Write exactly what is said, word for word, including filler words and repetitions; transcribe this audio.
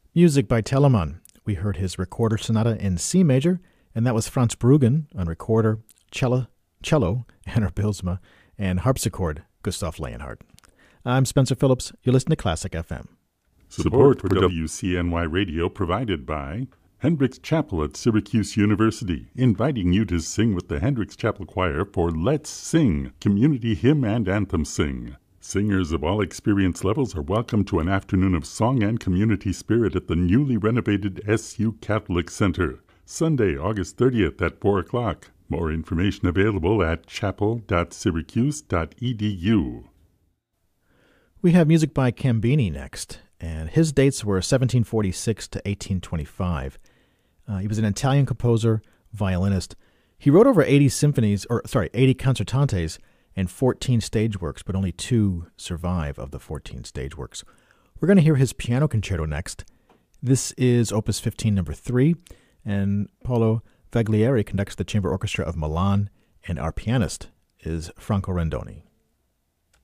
Music by Telemann. We heard his recorder sonata in C major, and that was Franz Bruggen on recorder, cello, cello Anna Bilsma, and harpsichord, Gustav Leonhardt. I'm Spencer Phillips. You're listening to Classic F M. Support for W C N Y Radio provided by Hendricks Chapel at Syracuse University, inviting you to sing with the Hendricks Chapel Choir for Let's Sing, Community Hymn and Anthem Sing. Singers of all experience levels are welcome to an afternoon of song and community spirit at the newly renovated S U Catholic Center, Sunday, August thirtieth at four o'clock. More information available at chapel dot syracuse dot e d u. We have music by Cambini next, and his dates were seventeen forty-six to eighteen twenty-five. Uh, he was an Italian composer, violinist. He wrote over eighty symphonies, or sorry, eighty concertantes, and fourteen stage works, but only two survive of the fourteen stage works. We're going to hear his piano concerto next. This is Opus fifteen, number three, and Paolo Vaglieri conducts the Chamber Orchestra of Milan, and our pianist is Franco Rendoni.